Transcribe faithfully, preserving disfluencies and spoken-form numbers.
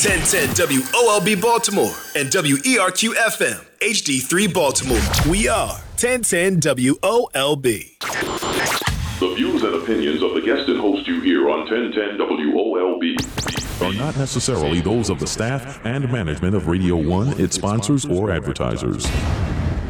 ten ten W O L B Baltimore and W E R Q F M H D three Baltimore. We are ten ten W O L B. The views and opinions of the guest and host you hear on ten ten W O L B are not necessarily those of the staff and management of Radio One, its sponsors, or advertisers.